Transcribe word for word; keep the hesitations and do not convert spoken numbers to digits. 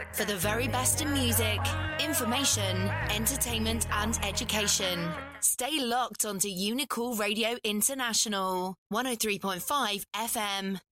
For the very best in music, information, entertainment and education. Stay locked onto Unicool Radio International, one oh three point five F M.